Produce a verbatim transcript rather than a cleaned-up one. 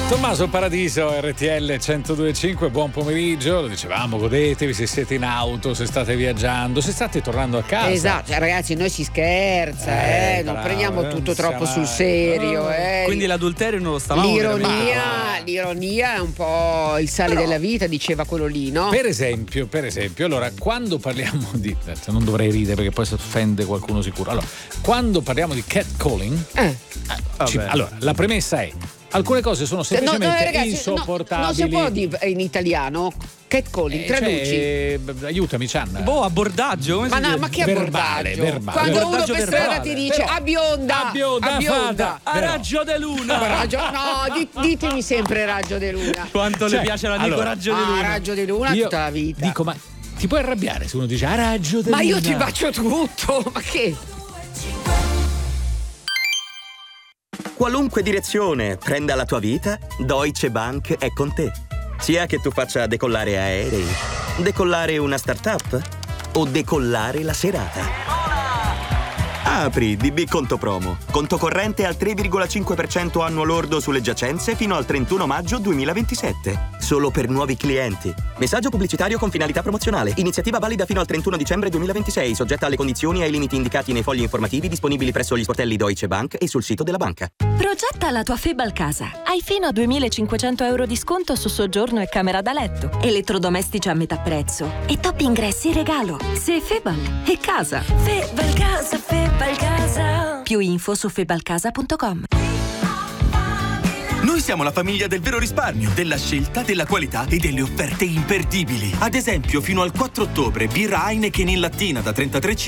Tommaso Paradiso, R T L centodue e cinque, buon pomeriggio, lo dicevamo, godetevi se siete in auto, se state viaggiando, se state tornando a casa. Esatto, cioè, ragazzi, noi si scherza, eh, eh non bravo, prendiamo tutto troppo sul serio. Eh. Quindi l'adulterio non lo stavamo L'ironia, l'ironia è un po' il sale Però, della vita, diceva quello lì, no? Per esempio, per esempio, allora, quando parliamo di... non dovrei ridere perché poi si offende qualcuno sicuro. Allora, quando parliamo di catcalling, eh. Eh, ci, allora, la premessa è: alcune cose sono semplicemente no, no, ragazzi, insopportabili. No, non si può dire in italiano. Catcalling, eh, traduci. Cioè, aiutami, Cianna. Boh, abbordaggio. Ma, no, ma che verbale, abbordaggio? verbale. Quando abbordaggio uno per strada ti dice Però, abbionda, abbionda, abbionda. A raggio de luna. No, raggio, no di, ditemi sempre raggio de luna. Quanto cioè, le piace l'amico allora, raggio de luna. Ah, raggio de luna Io tutta la vita. Dico, ma ti puoi arrabbiare se uno dice a raggio de ma luna? Ma io ti bacio tutto, ma che? Qualunque direzione prenda la tua vita, Deutsche Bank è con te. Sia che tu faccia decollare aerei, decollare una startup o decollare la serata. Apri D B Conto Promo. Conto corrente al tre virgola cinque per cento annuo lordo sulle giacenze fino al trentuno maggio duemilaventisette. Solo per nuovi clienti. Messaggio pubblicitario con finalità promozionale. Iniziativa valida fino al trentuno dicembre duemilaventisei, soggetta alle condizioni e ai limiti indicati nei fogli informativi disponibili presso gli sportelli Deutsche Bank e sul sito della banca. Progetta la tua Febal casa. Hai fino a duemilacinquecento euro di sconto su soggiorno e camera da letto. Elettrodomestici a metà prezzo. E top ingressi in regalo. Se Febal è casa. Febal casa, Febal casa. Più info su febalcasa punto com. Noi siamo la famiglia del vero risparmio, della scelta, della qualità e delle offerte imperdibili. Ad esempio, fino al quattro ottobre, birra Heineken in lattina da trentatré